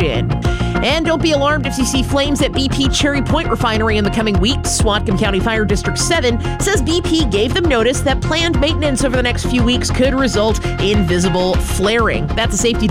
station. And don't be alarmed if you see flames at BP Cherry Point Refinery in the coming weeks. Whatcom County Fire District 7 says BP gave them notice that planned maintenance over the next few weeks could result in visible flaring. That's a safety